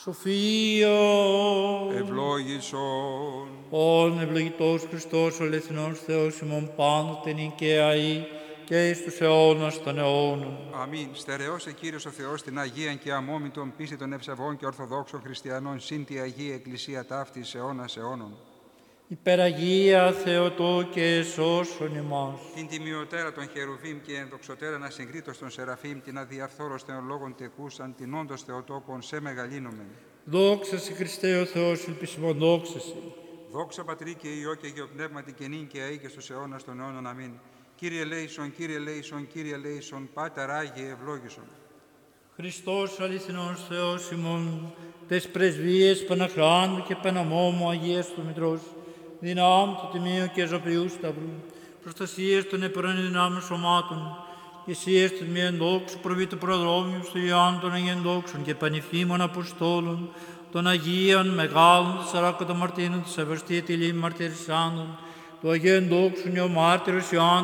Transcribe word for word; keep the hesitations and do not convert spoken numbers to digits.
Σοφία. Ευλόγησον. Ον ευλογητός Χριστός, ο αληθινός Θεός ημών πάντοτε νικαία ή και εις τους αιώνας των αιώνων. Αμήν. Στερεώσε Κύριος ο Θεός την Αγίαν και αμόμητον πίστη των ευσεβών και ορθοδόξων χριστιανών συν τη Αγία Εκκλησία ταύτης αιώνας αιώνων. Υπεραγία Θεοτό και εσώσον ημάς. Την τιμιωτέρα των Χερουβίμ και ενδοξωτέρα να συγκρίτως των Σεραφείμ, την αδιαφθόρως των λόγων τεκούσαν, την όντως Θεοτόκον σε μεγαλύνομεν. Δόξα σε Χριστέ ο Θεός, ελπισιμόν δόξα σε. Δόξα Πατρί και Υιό και Γεωπνεύματι και νυν και αεί και στους αιώνας των αιώνων. Αμήν. Κύριε λέησον, Κύριε λέησον, Κύριε λέησον, Πάτερ Άγιε ευλόγησον. Χριστός αληθινός Θεός ημών, τες πρεσβείες Παναχράντου και Παναμόμου Αγίας του Μητρός, δυνάμ του Τιμίου και Ζωπιού Σταυρού, προστασίες των επερών δυνάμεων σωμάτων, και εσείς των μη ενδόξου προβεί του προδρόμιου στο Ιωάννου των Αγίων Δόξων και πανηφήμων Αποστόλων, των Αγίων Μεγάλων, του Σαράκου των Μαρτίνων, του Σεβαστή Τηλήμ Μαρτυρισάντων, του Αγίων Δόξου Νεομάρτυρος Ιωάννου,